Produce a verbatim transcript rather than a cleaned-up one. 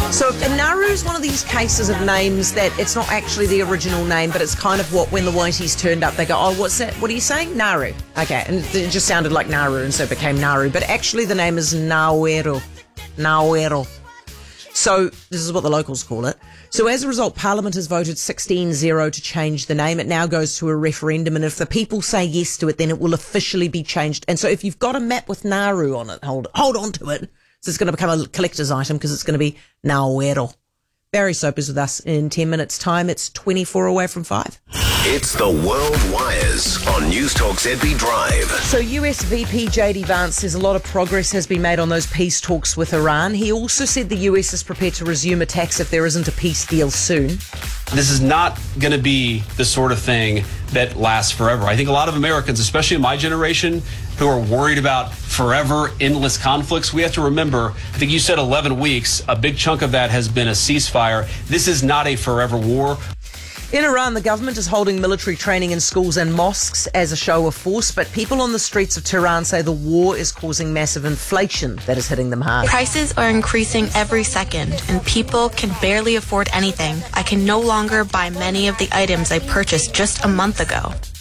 So Nauru is one of these cases of names that it's not actually the original name, but it's kind of what when the Whiteys turned up, they go, oh, what's that? What are you saying? Nauru. Okay, and it just sounded like Nauru, and so it became Nauru. But actually the name is Ngauero. Ngauero. So this is what the locals call it. So as a result, Parliament has voted sixteen zero to change the name. It now goes to a referendum, and if the people say yes to it, then it will officially be changed. And so if you've got a map with Nauru on it, hold hold on to it. So it's going to become a collector's item because it's going to be Ngauero. Barry Soap is with us in ten minutes' time. It's twenty-four away from five. It's the World Wires on News Talk Z B Drive. So U S V P J D Vance says a lot of progress has been made on those peace talks with Iran. He also said the U S is prepared to resume attacks if there isn't a peace deal soon. This is not going to be the sort of thing that lasts forever. I think a lot of Americans, especially my generation, who are worried about forever, endless conflicts, we have to remember, I think you said eleven weeks, a big chunk of that has been a ceasefire. This is not a forever war. In Iran, the government is holding military training in schools and mosques as a show of force, but people on the streets of Tehran say the war is causing massive inflation that is hitting them hard. Prices are increasing every second, and people can barely afford anything. I can no longer buy many of the items I purchased just a month ago.